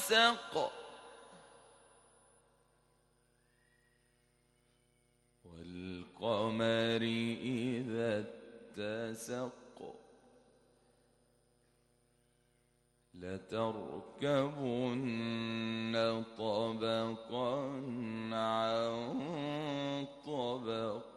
وسق والقمر إذا اتسق لتركبن طبقا عن طبق